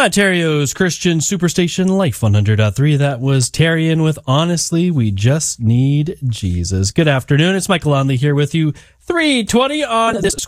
Ontario's Christian Superstation Life 100.3. That was Tarian with Honestly, We Just Need Jesus. Good afternoon. It's Michael Onley here with you. 3:20 on this